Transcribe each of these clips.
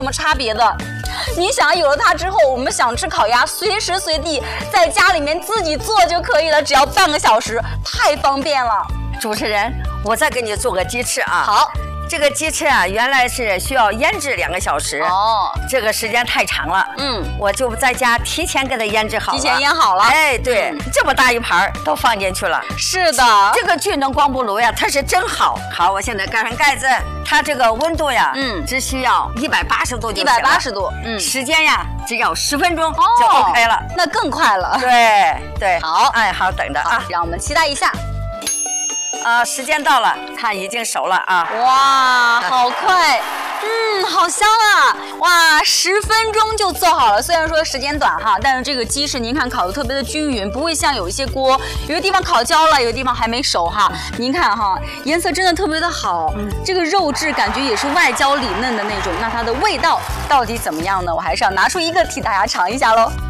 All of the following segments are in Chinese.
什么差别的。你想，有了它之后，我们想吃烤鸭，随时随地在家里面自己做就可以了，只要半个小时，太方便了。 主持人，我再给你做个鸡翅啊。 好。 这个鸡翅啊，原来是需要腌制2个小时哦，这个时间太长了。我就在家提前给它腌制好了。 提前腌好了。 哎，对，这么大一盘都放进去了。 是的， 这个聚能光波炉呀，它是真好。好，我现在盖上盖子，它这个温度呀，只需要180度就行了。 180度， 时间呀，只要10分钟就 OK 了。 那更快了。 对， 好， 哎，好，等着啊， 让我们期待一下。 时间到了，它已经熟了啊！ 哇，好快，好香啊！哇，10分钟就做好了。虽然说时间短哈，但是这个鸡翅您看烤的特别的均匀，不会像有一些锅，有的地方烤焦了，有的地方还没熟哈。您看哈，颜色真的特别的好，这个肉质感觉也是外焦里嫩的那种。那它的味道到底怎么样呢？我还是要拿出一个替大家尝一下喽。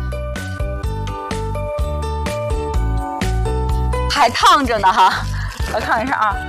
还烫着呢哈。我看一下啊，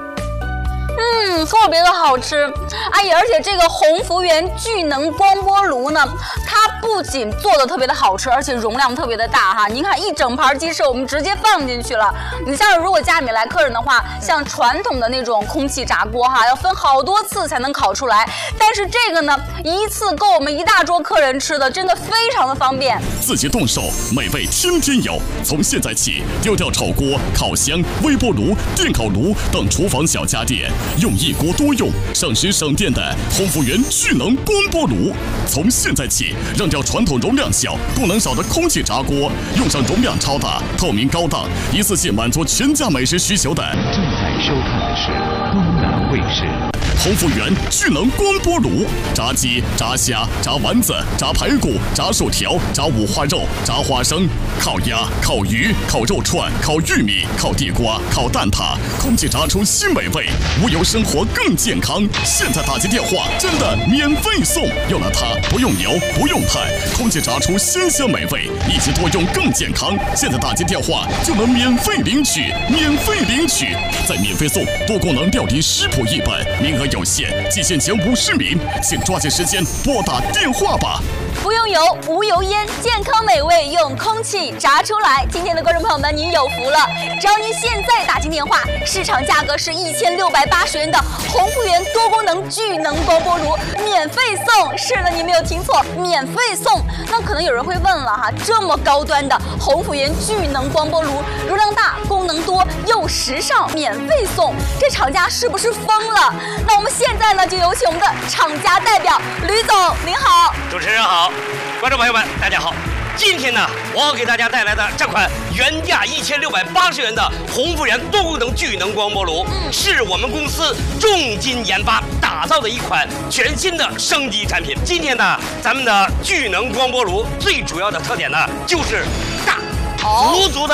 特别的好吃，而且这个鸿福源聚能光波炉呢，它不仅做的特别的好吃，而且容量特别的大哈。您看一整盘鸡翅，我们直接放进去了。你像如果家里面来客人的话，像传统的那种空气炸锅哈，要分好多次才能烤出来。但是这个呢，一次够我们一大桌客人吃的，真的非常的方便。 自己动手，美味天天有。从现在起，丢掉炒锅、烤箱、微波炉、电烤炉等厨房小家电，用一锅多用、省时省电的鸿福源聚能光波炉。从现在起，扔掉传统容量小、功能少的空气炸锅，用上容量超大、透明高档、一次性满足全家美食需求的。 正在收看的是东南卫视。 鸿福源聚能光波炉，炸鸡、炸虾、炸丸子、炸排骨、炸薯条、炸五花肉、炸花生、烤鸭、烤鱼、烤肉串、烤玉米、烤地瓜、烤蛋挞，空气炸出新美味，无油生活更健康。现在打进电话，真的免费送，用了它不用油不用碳，空气炸出鲜香美味，一起多用更健康。现在打进电话就能免费领取，再免费送多功能料理食谱1本，名额有限，仅限前50名，请抓紧时间拨打电话吧。 不用油，无油烟，健康美味用空气炸出来。今天的观众朋友们，您有福了！只要您现在打进电话，市场价格是1680元的鸿福源多功能聚能光波炉，免费送。是的，你没有听错，免费送。那可能有人会问了哈，这么高端的鸿福源聚能光波炉，容量大、功能多又时尚，免费送，这厂家是不是疯了？那我们现在呢，就有请我们的厂家代表吕总，您好。 主持人好，观众朋友们，大家好。今天呢，我要给大家带来的这款原价1680元的鸿福源多功能聚能光波炉，是我们公司重金研发打造的一款全新的升级产品。今天呢，咱们的聚能光波炉最主要的特点呢，就是大。足足的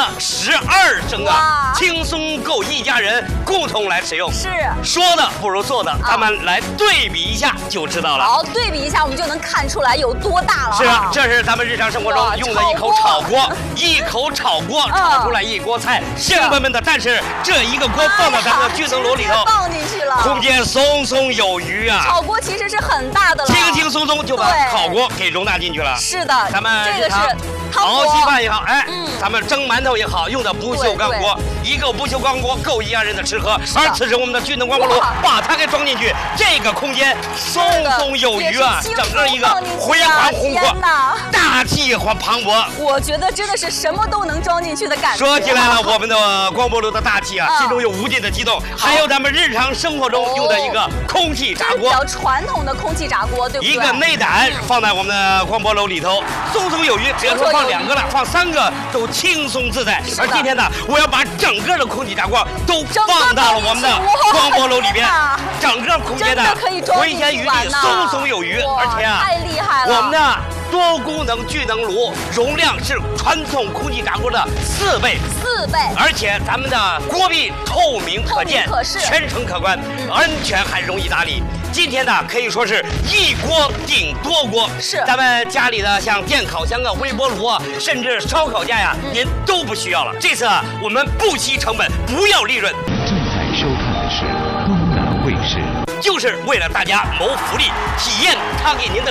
12升啊，轻松够一家人共同来使用。 是， 说的不如做的，咱们来对比一下就知道了。 好，对比一下，我们就能看出来有多大了。 是啊，这是咱们日常生活中用的一口炒锅，炒出来一锅菜，香喷喷的。但是这一个锅放到咱们的聚能炉里头， 放进去了， 空间松松有余啊。 炒锅其实是很大的了， 轻轻松松就把烤锅给容纳进去了。 是的， 咱们这个是熬稀饭也好，咱们蒸馒头也好，用的不锈钢锅，一个不锈钢锅够一家人的吃喝。而此时我们的聚能光波炉把它给装进去，这个空间松松有余啊，整个一个回环宏阔，大气磅礴。 我觉得真的是什么都能装进去的感觉。 说起来了，我们的光波炉的大气啊，心中有无尽的激动。还有咱们日常生活中用的一个空气炸锅， 比较传统的空气炸锅，对不对？ 一个内胆放在我们的光波炉里头，松松有余。别说放2个了，放3个都轻松自在。而今天呢，我要把整个的空气炸锅都放到了我们的光波炉里边，整个空间的回旋余地松松有余。而且啊， 太厉害了！ 我们的多功能聚能炉容量是传统空气炸锅的4倍，而且咱们的锅壁透明可见，全程可观，安全还容易打理。今天呢，可以说是一锅顶多锅， 是咱们家里的像电烤箱啊、微波炉啊，甚至烧烤架呀，您都不需要了。这次啊，我们不惜成本，不要利润。 正在收看的是东南卫视。 就是为了大家谋福利，体验它给您的